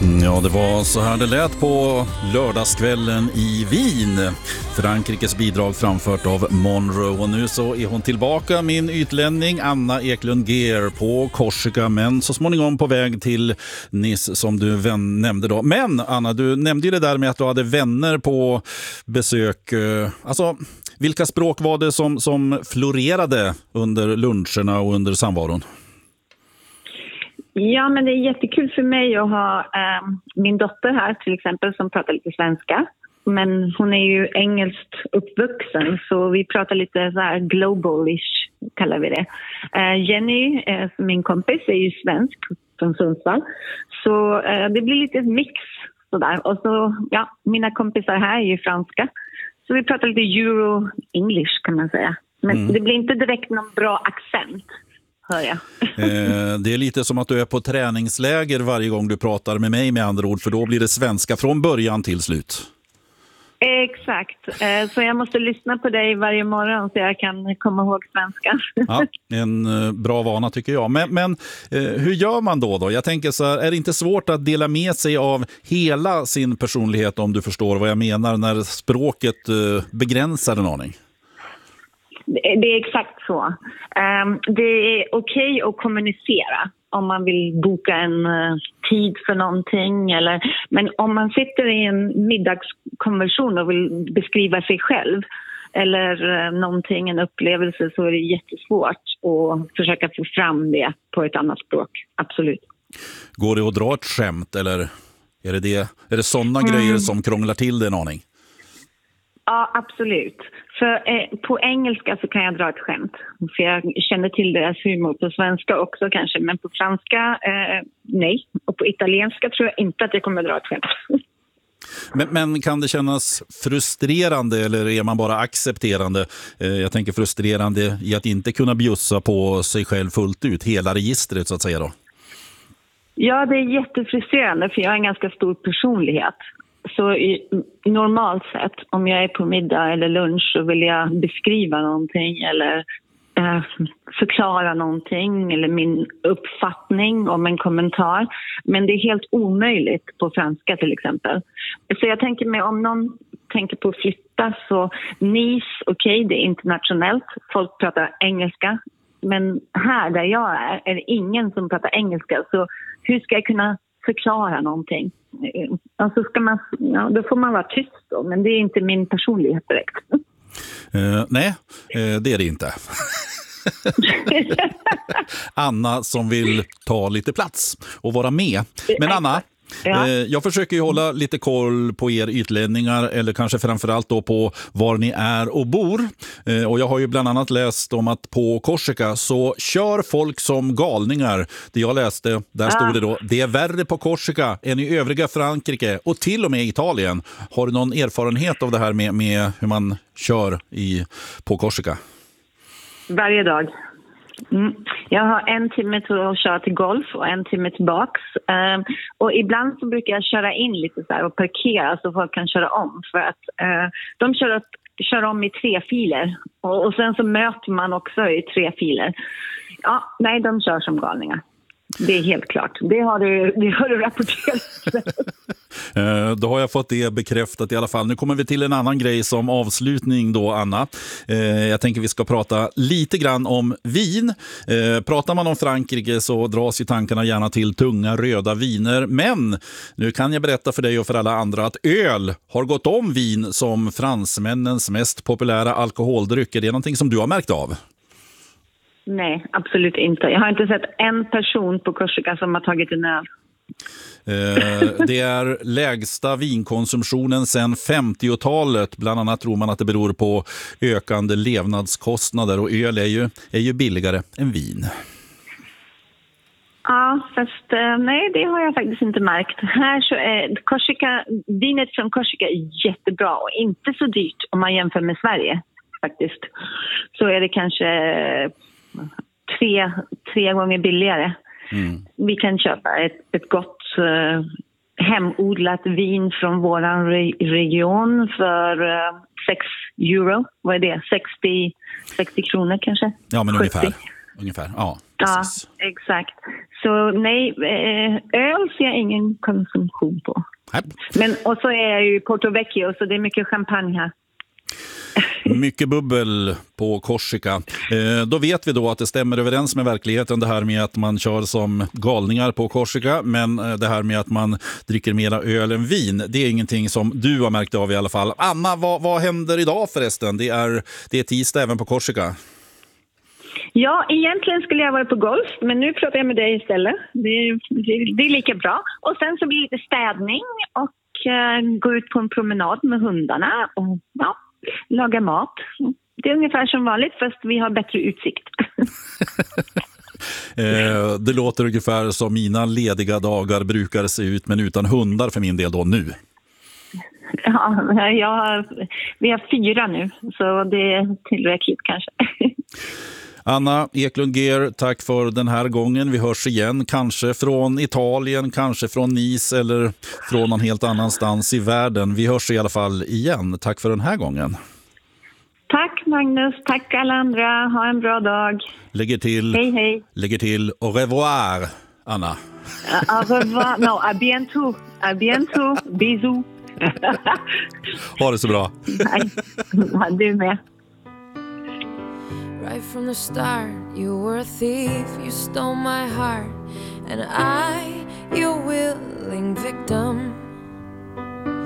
Ja, det var så här det lät på lördagskvällen i Wien. Frankrikes bidrag framfört av Monroe. Och nu så är hon tillbaka, min ytlänning Anna Eklund Gehr på Korsika, men så småningom på väg till Nice som du nämnde då. Men Anna, du nämnde ju det där med att du hade vänner på besök. Alltså, vilka språk var det som florerade under luncherna och under samvaron? Ja, men det är jättekul för mig att ha min dotter här till exempel som pratar lite svenska. Men hon är ju engelskt uppvuxen så vi pratar lite så här globalish kallar vi det. Jenny, min kompis, är ju svensk från Sundsvall. Så det blir lite mix sådär. Och så, ja, mina kompisar här är ju franska. Så vi pratar lite euro-english kan man säga. Men det blir inte direkt någon bra accent. Det är lite som att du är på träningsläger varje gång du pratar med mig, med andra ord, för då blir det svenska från början till slut. Exakt, så jag måste lyssna på dig varje morgon så jag kan komma ihåg svenska. Ja, en bra vana tycker jag. Men hur gör man då? Jag tänker så här, är det inte svårt att dela med sig av hela sin personlighet, om du förstår vad jag menar, när språket begränsar en aning? Det är exakt så. Det är okej att kommunicera om man vill boka en tid för någonting. Men om man sitter i en middagskonversation och vill beskriva sig själv eller någonting, en upplevelse, så är det jättesvårt att försöka få fram det på ett annat språk. Absolut. Går det att dra ett skämt eller är det sådana grejer som krånglar till det en aning? Ja, absolut. För på engelska så kan jag dra ett skämt. För jag känner till deras humor. På svenska också kanske, men på franska nej. Och på italienska tror jag inte att jag kommer att dra ett skämt. Men kan det kännas frustrerande eller är man bara accepterande? Jag tänker frustrerande i att inte kunna bjussa på sig själv fullt ut, hela registret så att säga då. Ja, det är jättefrustrerande för jag har en ganska stor personlighet. Så normalt sett, om jag är på middag eller lunch så vill jag beskriva någonting eller förklara någonting eller min uppfattning om en kommentar. Men det är helt omöjligt på franska till exempel. Så jag tänker mig, om någon tänker på att flytta så Nice, okej, det är internationellt. Folk pratar engelska. Men här där jag är det ingen som pratar engelska. Så hur ska jag kunna förklara någonting? Alltså då får man vara tyst då, men det är inte min personlighet direkt. Nej, det är det inte. Anna som vill ta lite plats och vara med. Men Anna, jag försöker ju hålla lite koll på er ytlänningar, eller kanske framförallt då på var ni är och bor. Och jag har ju bland annat läst om att på Korsika så kör folk som galningar. Det jag läste, där stod det då, det är värre på Korsika än i övriga Frankrike och till och med Italien. Har du någon erfarenhet av det här med hur man kör på Korsika? Varje dag. Jag har 1 timme till att köra till golf och 1 timme tillbaks. Och ibland så brukar jag köra in lite så här och parkera så folk kan köra om. För att de kör om i 3 filer. Och sen så möter man också i 3 filer. Ja, nej, de kör som galningar. Det är helt klart. Det har du rapporterat. Då har jag fått det bekräftat i alla fall. Nu kommer vi till en annan grej som avslutning då, Anna. Jag tänker vi ska prata lite grann om vin. Pratar man om Frankrike så dras ju tankarna gärna till tunga röda viner. Men nu kan jag berätta för dig och för alla andra att öl har gått om vin som fransmännens mest populära alkoholdryck. Är det någonting som du har märkt av? Nej, absolut inte. Jag har inte sett en person på Korsika som har tagit en öl. Det är lägsta vinkonsumtionen sedan 50-talet. Bland annat tror man att det beror på ökande levnadskostnader, och öl är ju billigare än vin. Ja, fast nej, det har jag faktiskt inte märkt. Här så är vinet från Korsika är jättebra och inte så dyrt om man jämför med Sverige faktiskt. Så är det kanske 3 gånger billigare. Vi kan köpa ett gott hemodlat vin från våran region för 6 euro. Vad är det? 60 kronor kanske? Ja, men 70. Ungefär. ungefär. Ja, Ja, exakt. Så nej, öl ser jag ingen konsumtion på. Men, och så är jag ju i Porto Vecchio, så det är mycket champagne här. Mycket bubbel på Korsika. Då vet vi då att det stämmer överens med verkligheten, det här med att man kör som galningar på Korsika, men det här med att man dricker mera öl än vin, det är ingenting som du har märkt av i alla fall. Anna, vad händer idag förresten? Det är tisdag även på Korsika. Ja, egentligen skulle jag vara på golf, men nu pratar jag med dig istället. Det är lika bra. Och sen så blir det lite städning och gå ut på en promenad med hundarna och laga mat. Det är ungefär som vanligt, fast vi har bättre utsikt. Det låter ungefär som mina lediga dagar brukar se ut, men utan hundar för min del då nu. Ja, vi har 4 nu, så det är tillräckligt kanske. Anna Eklund-Gehr, tack för den här gången. Vi hörs igen, kanske från Italien, kanske från Nice eller från någon helt annanstans i världen. Vi hörs i alla fall igen. Tack för den här gången. Tack Magnus, tack alla andra. Ha en bra dag. Lägger till. Hej, hej. Lägger till au revoir, Anna. Au revoir. No, à bientôt. À bientôt. Bisous. Ha det så bra. Du med. Right from the start, you were a thief, you stole my heart, and I, your willing victim.